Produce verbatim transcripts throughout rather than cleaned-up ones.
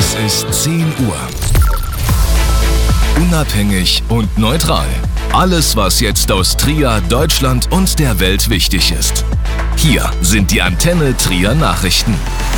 Es ist zehn Uhr. Unabhängig und neutral. Alles, was jetzt aus Trier, Deutschland und der Welt wichtig ist. Hier sind die Antenne Trier Nachrichten.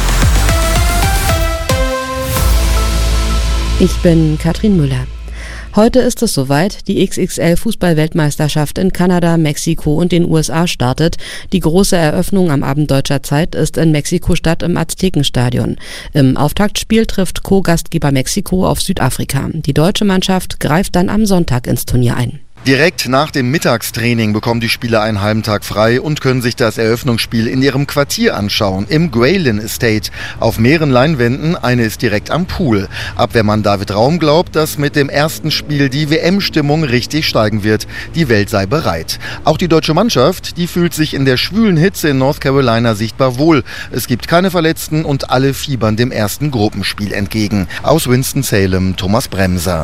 Ich bin Katrin Müller. Heute ist es soweit, die X X L-Fußball-Weltmeisterschaft in Kanada, Mexiko und den U S A startet. Die große Eröffnung am Abend deutscher Zeit ist in Mexiko-Stadt im Aztekenstadion. Im Auftaktspiel trifft Co-Gastgeber Mexiko auf Südafrika. Die deutsche Mannschaft greift dann am Sonntag ins Turnier ein. Direkt nach dem Mittagstraining bekommen die Spieler einen halben Tag frei und können sich das Eröffnungsspiel in ihrem Quartier anschauen, im Graylin Estate. Auf mehreren Leinwänden, eine ist direkt am Pool. Abwehrmann David Raum glaubt, dass mit dem ersten Spiel die W M-Stimmung richtig steigen wird. Die Welt sei bereit. Auch die deutsche Mannschaft, die fühlt sich in der schwülen Hitze in North Carolina sichtbar wohl. Es gibt keine Verletzten und alle fiebern dem ersten Gruppenspiel entgegen. Aus Winston-Salem, Thomas Bremser.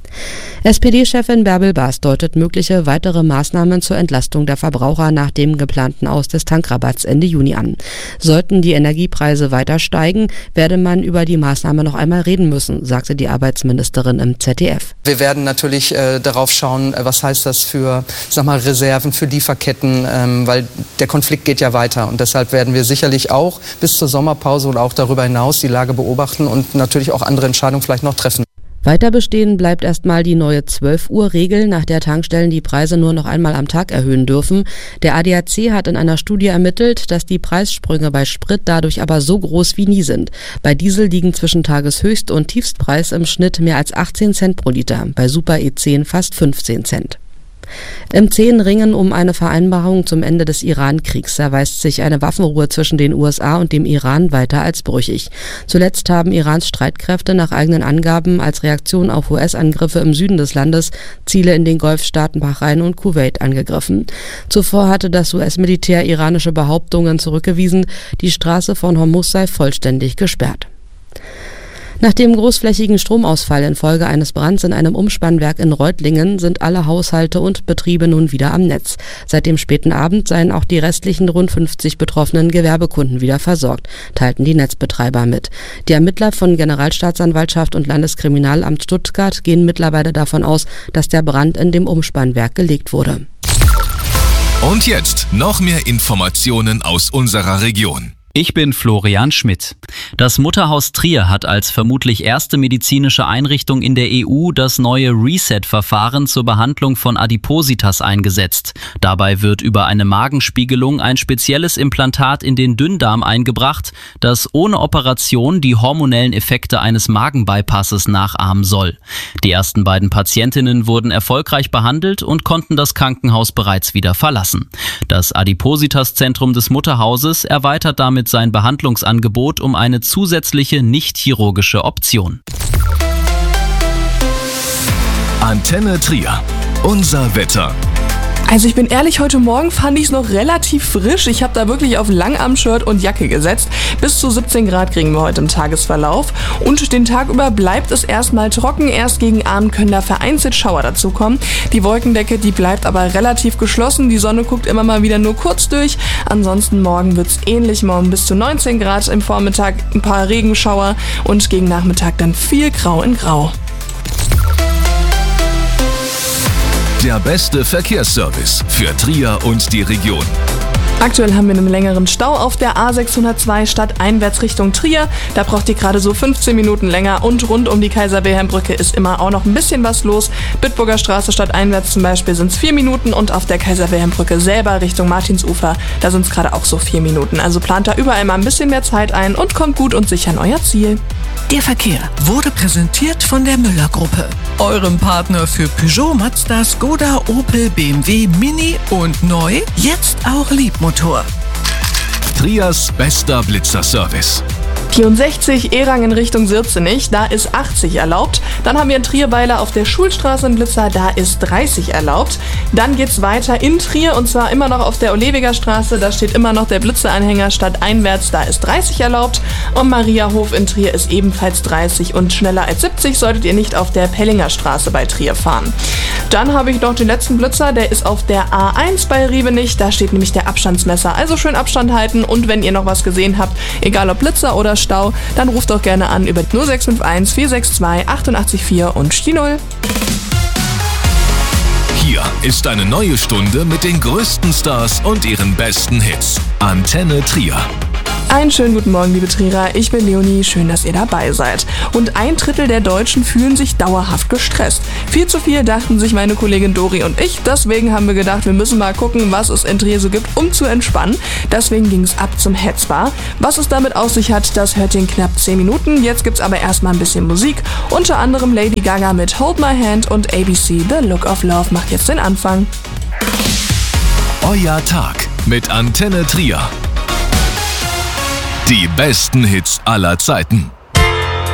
S P D-Chefin Bärbel Bas deutet mögliche weitere Maßnahmen zur Entlastung der Verbraucher nach dem geplanten Aus des Tankrabatts Ende Juni an. Sollten die Energiepreise weiter steigen, werde man über die Maßnahme noch einmal reden müssen, sagte die Arbeitsministerin im Z D F. Wir werden natürlich äh, darauf schauen, äh, was heißt das für, sag mal, Reserven, für Lieferketten, ähm, weil der Konflikt geht ja weiter. Und deshalb werden wir sicherlich auch bis zur Sommerpause und auch darüber hinaus die Lage beobachten und natürlich auch andere Entscheidungen vielleicht noch treffen. Weiter bestehen bleibt erstmal die neue zwölf Uhr Regel, nach der Tankstellen die Preise nur noch einmal am Tag erhöhen dürfen. Der A D A C hat in einer Studie ermittelt, dass die Preissprünge bei Sprit dadurch aber so groß wie nie sind. Bei Diesel liegen zwischen Tageshöchst- und Tiefstpreis im Schnitt mehr als achtzehn Cent pro Liter, bei Super E zehn fast fünfzehn Cent. Im zähen Ringen um eine Vereinbarung zum Ende des Iran-Kriegs erweist sich eine Waffenruhe zwischen den U S A und dem Iran weiter als brüchig. Zuletzt haben Irans Streitkräfte nach eigenen Angaben als Reaktion auf U S-Angriffe im Süden des Landes Ziele in den Golfstaaten Bahrain und Kuwait angegriffen. Zuvor hatte das U S-Militär iranische Behauptungen zurückgewiesen, die Straße von Hormuz sei vollständig gesperrt. Nach dem großflächigen Stromausfall infolge eines Brands in einem Umspannwerk in Reutlingen sind alle Haushalte und Betriebe nun wieder am Netz. Seit dem späten Abend seien auch die restlichen rund fünfzig betroffenen Gewerbekunden wieder versorgt, teilten die Netzbetreiber mit. Die Ermittler von Generalstaatsanwaltschaft und Landeskriminalamt Stuttgart gehen mittlerweile davon aus, dass der Brand in dem Umspannwerk gelegt wurde. Und jetzt noch mehr Informationen aus unserer Region. Ich bin Florian Schmidt. Das Mutterhaus Trier hat als vermutlich erste medizinische Einrichtung in der E U das neue Reset-Verfahren zur Behandlung von Adipositas eingesetzt. Dabei wird über eine Magenspiegelung ein spezielles Implantat in den Dünndarm eingebracht, das ohne Operation die hormonellen Effekte eines Magenbypasses nachahmen soll. Die ersten beiden Patientinnen wurden erfolgreich behandelt und konnten das Krankenhaus bereits wieder verlassen. Das Adipositas-Zentrum des Mutterhauses erweitert damit sein Behandlungsangebot um eine zusätzliche nicht-chirurgische Option. Antenne Trier. Unser Wetter. Also ich bin ehrlich, heute Morgen fand ich es noch relativ frisch. Ich habe da wirklich auf Langarm-Shirt und Jacke gesetzt. Bis zu siebzehn Grad kriegen wir heute im Tagesverlauf. Und den Tag über bleibt es erstmal trocken. Erst gegen Abend können da vereinzelt Schauer dazukommen. Die Wolkendecke, die bleibt aber relativ geschlossen. Die Sonne guckt immer mal wieder nur kurz durch. Ansonsten morgen wird es ähnlich. Morgen bis zu neunzehn Grad, im Vormittag ein paar Regenschauer und gegen Nachmittag dann viel Grau in Grau. Der beste Verkehrsservice für Trier und die Region. Aktuell haben wir einen längeren Stau auf der A sechshundertzwei stadteinwärts Richtung Trier. Da braucht ihr gerade so fünfzehn Minuten länger und rund um die Kaiser-Wilhelm-Brücke ist immer auch noch ein bisschen was los. Bitburger Straße stadteinwärts zum Beispiel sind es vier Minuten und auf der Kaiser-Wilhelm-Brücke selber Richtung Martinsufer, da sind es gerade auch so vier Minuten. Also plant da überall mal ein bisschen mehr Zeit ein und kommt gut und sicher an euer Ziel. Der Verkehr wurde präsentiert von der Müller-Gruppe, eurem Partner für Peugeot, Mazda, Skoda, Opel, B M W, Mini und neu, jetzt auch Liebmotor. Triers bester Blitzerservice. vierundsechzig Erang in Richtung Sirzenich, da ist achtzig erlaubt. Dann haben wir in Trierweiler auf der Schulstraße einen Blitzer, da ist dreißig erlaubt. Dann geht's weiter in Trier und zwar immer noch auf der Olewiger Straße, da steht immer noch der Blitzeranhänger stadteinwärts, da ist dreißig erlaubt. Und Mariahof in Trier ist ebenfalls dreißig und schneller als siebzig solltet ihr nicht auf der Pellinger Straße bei Trier fahren. Dann habe ich noch den letzten Blitzer, der ist auf der A eins bei Riebenich. Da steht nämlich der Abstandsmesser. Also schön Abstand halten und wenn ihr noch was gesehen habt, egal ob Blitzer oder Stau, dann ruft doch gerne an über null sechs fünf eins vier sechs zwei acht acht vier und die null. Hier ist eine neue Stunde mit den größten Stars und ihren besten Hits. Antenne Trier. Einen schönen guten Morgen, liebe Trierer. Ich bin Leonie. Schön, dass ihr dabei seid. Und ein Drittel der Deutschen fühlen sich dauerhaft gestresst. Viel zu viel dachten sich meine Kollegin Dori und ich. Deswegen haben wir gedacht, wir müssen mal gucken, was es in Trier so gibt, um zu entspannen. Deswegen ging es ab zum Hetzbar. Was es damit auf sich hat, das hört ihr in knapp zehn Minuten. Jetzt gibt's aber erstmal ein bisschen Musik. Unter anderem Lady Gaga mit Hold My Hand und A B C The Look of Love macht jetzt den Anfang. Euer Tag mit Antenne Trier. Die besten Hits aller Zeiten.